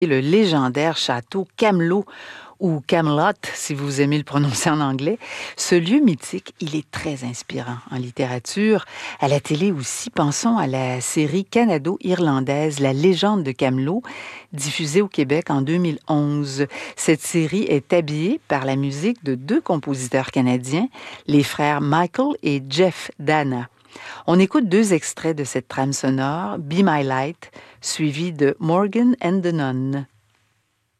le légendaire château Camelot ou Camelot, si vous aimez le prononcer en anglais. Ce lieu mythique, il est très inspirant en littérature, à la télé aussi. Pensons à la série canado-irlandaise La légende de Camelot, diffusée au Québec en 2011. Cette série est habillée par la musique de deux compositeurs canadiens, les frères Michael et Jeff Dana. On écoute deux extraits de cette trame sonore, Be My Light, suivi de Morgan and the Nun.